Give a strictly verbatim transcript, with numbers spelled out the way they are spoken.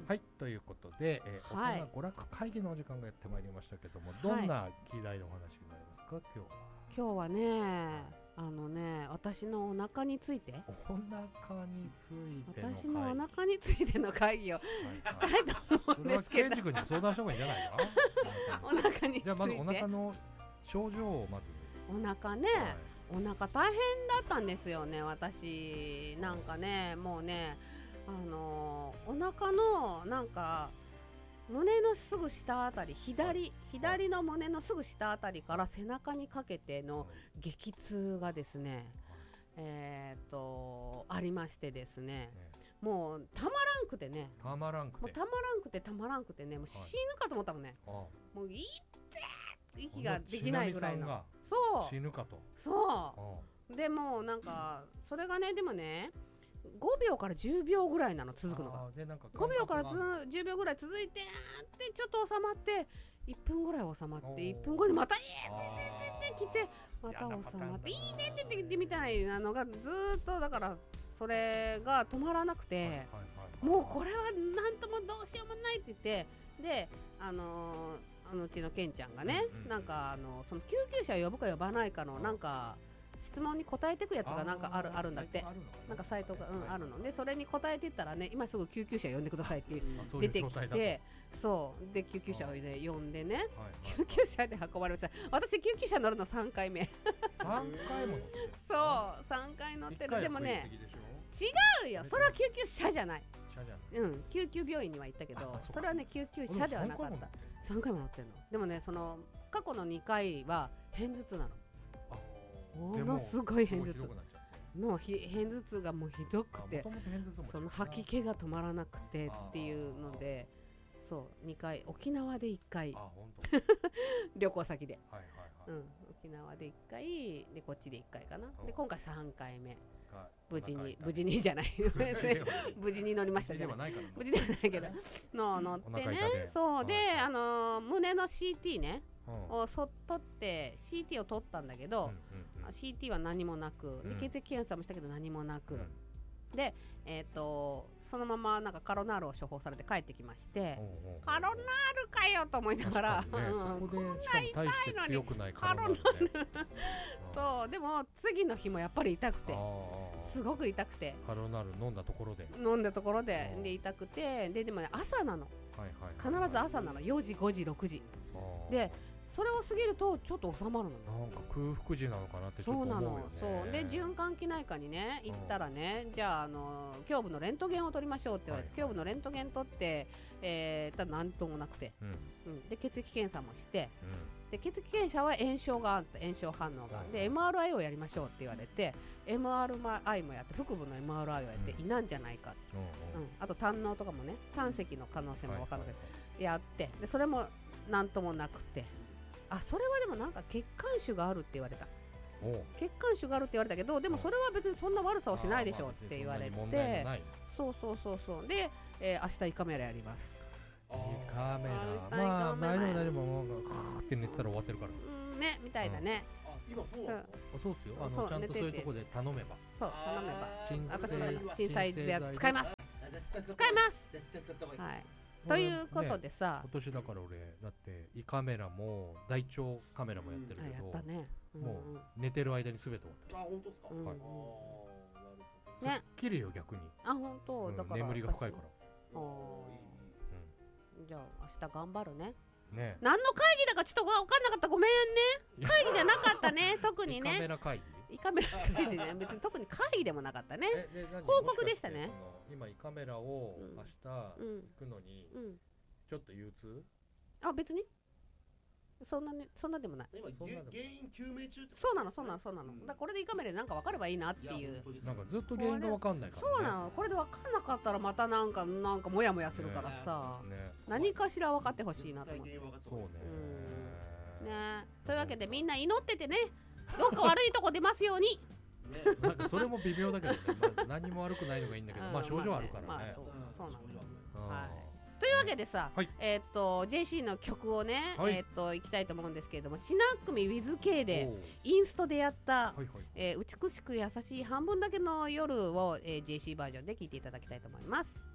はい、ということで、えーはい大人娯楽会議のお時間がやってまいりましたけども、どんな議題のお話になりますか、今日は。 今日はね、あのね、私のお腹について、 お腹についての会議。 私のお腹についての会議をはいしたいと思うんそれはですけど、 ケンジ君にも相談した方がいいんじゃないかお腹について。 じゃあまずお腹の症状をまず。 お腹ね、 はいお腹大変だったんですよね、私。なんかね、もうね、あのー、お腹のなんか胸のすぐ下あたり、左左の胸のすぐ下あたりから背中にかけての激痛がですね、えー、とありましてですね、 ねもうたまらんくてね、 たまらんくて。 もうたまらんくてたまらんくてね、もう死ぬかと思ったもんね。 あもういっぺー息ができないぐらいの。 がそう死ぬかと。 そうでもなんかそれがね、でもねごびょうからじゅうびょうぐらいなの、続くのが。 でなんかごびょうからずじゅうびょうぐらい続いて、でちょっと収まっていっぷんぐらい収まっていっぷんごにまた「いえー!」って来てまた収まって「いいね!」って言ってみたいなのがずーっと、だからそれが止まらなくて、もうこれはなんともどうしようもないって言って、であのー、あのうちのケンちゃんがね、 うんうん、 なんかあのその救急車を呼ぶか呼ばないかのなんか質問に答えてくやつがなんかあるあるんだって。なんかサイトが、うん、あるので、それに答えていったらね、今すぐ救急車呼んでくださいって出てきて、そうで救急車を、ね、呼んでね、救急車で運ばれました。私救急車乗るのさんかいめ。 さんかいも乗ってる。 そうさんかい乗ってる。でもね違うよ、それは救急車じゃない。 車じゃない。 うん、救急病院には行ったけど、それはね救急車ではなかった。さんかいも乗ってるの。でもね、その過去のにかいは片頭痛なの。ものすごい片頭痛。もうひ片頭痛がもうひどくて、その吐き気が止まらなくてっていうので、そうにかい、沖縄でいっかい旅行先で、 はいはいはい、 うん、沖縄でいっかいでこっちでいっかいかな。で今回さんかいめ無事に無事にじゃない無事に乗りましたじゃない、無事ではないけどの乗ってね。そうで、あの胸の シーティー ねをそ取って シーティー を取ったんだけど、うんうんうん、シーティー は何もなく、で血液検査もしたけど何もなく、うん、で、えー、とそのままなんかカロナールを処方されて帰ってきまして、おうおう、カロナールかよと思いながら、ね、うん、こんな痛いのにカロナールそうでも次の日もやっぱり痛くて、すごく痛くて、 カロナール飲んだところで飲んだところでで痛くて、ででもね朝なの、はいはいはい、必ず朝なの、よじごじろくじで、それを過ぎるとちょっと収まるの。 なんか空腹時なのかなってちょっと思うよね。 そうなの。そうで循環器内科にね行ったらね、じゃあ、あの胸部のレントゲンを取りましょうって言われて、はいはい、胸部のレントゲン取って、えー、ただ何ともなくて、うんうん、で血液検査もして、うん、で血液検査は炎症があった炎症反応が、はい、で エムアールアイ をやりましょうって言われて、 エムアールアイ もやって、腹部の エムアールアイ をやって、うん、胃なんじゃないか、うんうん、あと胆のうとかもね、胆石の可能性も分からないけど、はいはいはい、やってでそれも何ともなくて、あ、それはでもなんか血管腫があるって言われた。血管腫があるって言われたけど、でもそれは別にそんな悪さをしないでしょうって言われて、そうそうそうそうで、えー、明日胃カメラやります。 胃カメラ、まあ大丈夫大丈夫、もうカーって寝てたら終わってるから、うんね、みたいだね。 今そうなんですか？そうっすよ。あのちゃんとそういうとこで頼めば、 そう頼めば、私も鎮静剤使います、使います。はい。ということでさ、 ね、今年だから俺だって胃カメラも大腸カメラもやってるけど、 うんやったね、うんうん、 もう寝てる間に全て終わってる。 あ、本当ですか？うん、はい、あ、なるほどね。すっきりよ逆に。 あ、本当、うん、だから眠りが深いから。 あ、うん、じゃあ明日頑張るね。 ね、 何の会議だかちょっと分かんなかった、ごめんね。会議じゃなかったね、特にね。 胃カメラ会議。 胃カメラ会議ね、別に特に会議でもなかったね。報告でしたね。 今胃カメラを明日行くのに、うんうん、ちょっと憂鬱？ あ、別にそんなにそんなでもない。 今原因究明中って。 そうなのそうなのそうなの。だからこれで胃カメラでなんか分かればいいなっていう。 なんかずっと原因が分かんないからね。 そうなの。これで分かんなかったらまたなんかなんかモヤモヤするからさ、ねね、何かしら分かってほしいなと思って。 そうね。 うんね。というわけでみんな祈っててね。どっか悪いとこ出ますように。 なんかそれも微妙だけどね。まあ、何も悪くないのがいいんだけど、まあ症状あるからね。まあね、まあ、そうそうなの。はい。というわけでさ、はい、えー、っと ジェーシー の曲をね、はい、えー、っといきたいと思うんですけれども、ちなっくみ WithK でインストでやった、はいはい、えー、美しく優しい半分だけの夜を、えー、ジェーシー バージョンで聴いていただきたいと思います。